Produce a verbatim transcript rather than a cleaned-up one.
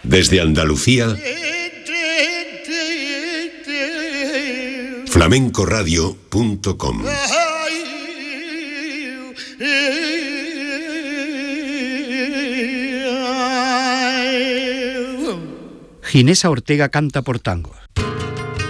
Desde Andalucía, flamencoradio punto com. Ginesa Ortega canta por tangos.